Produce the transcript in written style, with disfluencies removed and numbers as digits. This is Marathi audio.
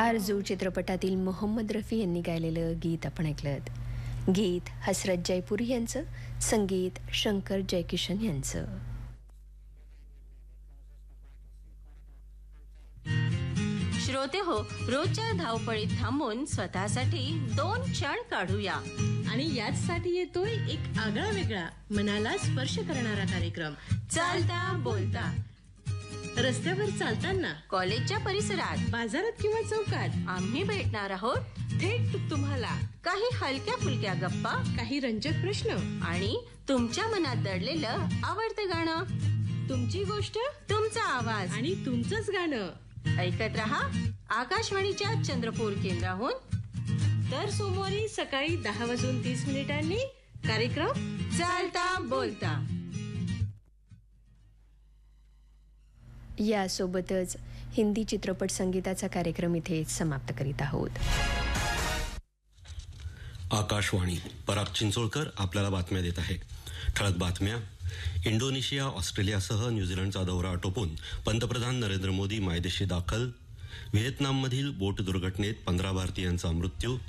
आरजू चित्रपटातील मोहम्मद रफी यांनी गायलेलं गीत आपण ऐकलं. गीत हसरत जयपुरी यांचं, संगीत शंकर जयकिशन यांचं. श्रोते हो, रोजच्या धावपळीत थांबून स्वतःसाठी 2 क्षण काढूया. आणि याचसाठी येतोय एक आगळा वेगळा मनाला स्पर्श करणारा कार्यक्रम, चालता बोलता. रस्त्यावर चालताना, कॉलेजच्या परिसरात, बाजारात किंवा चौकात आम्ही भेटणार आहोत थेट तुम्हाला. काही हलक्या फुलक्या गप्पा, काही रंजक प्रश्न आणि तुमच्या मनात दडलेलं आवडतं गाणं. तुमची गोष्ट, तुमचा आवाज आणि तुमचंच गाणं. ऐकत रहा आकाशवाणीच्या चंद्रपूर केंद्राहून. दर सोमवारी सकाळी 10:30 कार्यक्रम चालता बोलता. यासोबतच हिंदी चित्रपट संगीताचा कार्यक्रम इथे समाप्त करीत आहोत. आकाशवाणी. पराग चिंचोळकर आपल्याला बातम्या देत आहे. ठळक बातम्या. इंडोनेशिया, ऑस्ट्रेलियासह न्यूझीलंडचा दौरा आटोपून पंतप्रधान नरेंद्र मोदी मायदेशी दाखल. व्हिएतनाममधील बोट दुर्घटनेत 15 भारतीयांचा मृत्यू.